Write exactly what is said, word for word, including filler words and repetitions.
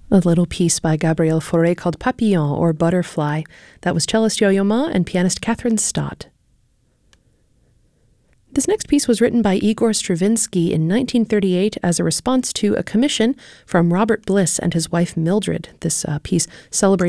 A little piece by Gabriel Fauré called Papillon, or Butterfly. That was cellist Yo-Yo Ma and pianist Catherine Stott. This next piece was written by Igor Stravinsky in nineteen thirty-eight as a response to a commission from Robert Bliss and his wife Mildred. This uh, piece celebrated